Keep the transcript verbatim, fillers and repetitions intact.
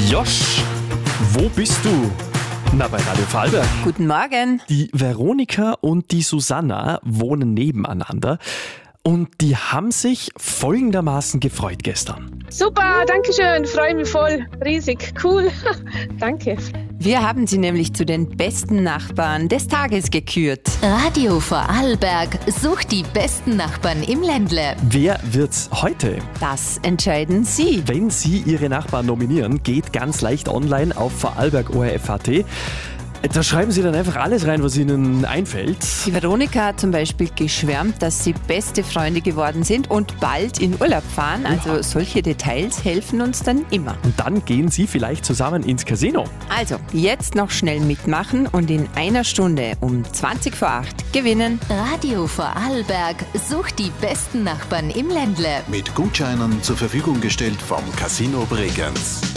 Josch, wo bist du? Na, bei Radio Vorarlberg. Guten Morgen. Die Veronika und die Susanna wohnen nebeneinander und die haben sich folgendermaßen gefreut gestern. Super, danke schön, freue mich voll, riesig, cool, danke. Wir haben sie nämlich zu den besten Nachbarn des Tages gekürt. Radio Vorarlberg sucht die besten Nachbarn im Ländle. Wer wird's heute? Das entscheiden Sie. Wenn Sie Ihre Nachbarn nominieren, geht ganz leicht online auf vorarlberg O R F Punkt A T. Da schreiben Sie dann einfach alles rein, was Ihnen einfällt. Die Veronika hat zum Beispiel geschwärmt, dass sie beste Freunde geworden sind und bald in Urlaub fahren. Also Oha. Solche Details helfen uns dann immer. Und dann gehen Sie vielleicht zusammen ins Casino. Also jetzt noch schnell mitmachen und in einer Stunde um zwanzig vor acht gewinnen. Radio Vorarlberg sucht die besten Nachbarn im Ländle. Mit Gutscheinen zur Verfügung gestellt vom Casino Bregenz.